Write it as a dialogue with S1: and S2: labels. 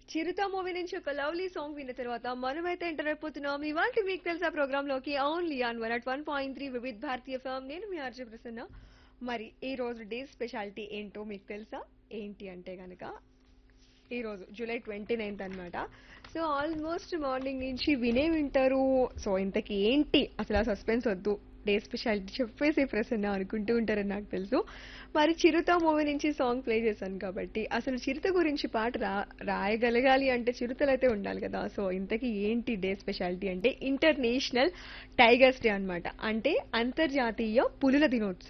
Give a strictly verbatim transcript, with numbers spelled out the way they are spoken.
S1: చిరుత movie నుంచి ఒక lovely song విన్న తర్వాత మనమైతే ఎంటర్ అయిపోతున్నాం ఇవాళ మీకు తెలుసా ప్రోగ్రామ్ లోకి only on one at one point three Vividh Bharatiya form నేను మీ ఆర్జే ప్రసన్న. మరి ఈ రోజు డే స్పెషాలిటీ ఏంటో మీకు తెలుసా? ఏంటి అంటే గనక ఈ రోజు జూలై ట్వంటీ నైన్త్ అనమాట. సో ఆల్మోస్ట్ మార్నింగ్ నుంచి వినే వింటారు. సో ఇంతకీ ఏంటి అసలు ఆ సస్పెన్స్ వద్దు, డే స్పెషాలిటీ చెప్పేసి ప్రసన్న అనుకుంటూ ఉంటారని నాకు తెలుసు. మరి చిరుత మూవీ నుంచి సాంగ్ ప్లే చేశాను కాబట్టి అసలు చిరుత గురించి పాట రా రాయగలగాలి అంటే చిరుతలు అయితే ఉండాలి కదా. సో ఇంతకీ ఏంటి డే స్పెషాలిటీ అంటే ఇంటర్నేషనల్ టైగర్స్ డే అన్నమాట. అంటే అంతర్జాతీయ పులుల దినోత్సవం.